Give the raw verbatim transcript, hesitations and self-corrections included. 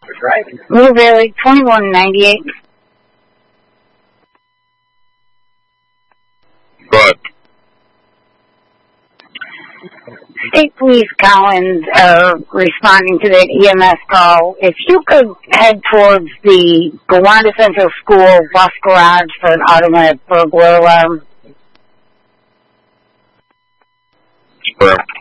Blue Valley, twenty-one ninety-eight. Go ahead. State Police Collins are responding to that E M S call. If you could head towards the Gowanda Central School bus garage for an automatic burglar alarm. Where?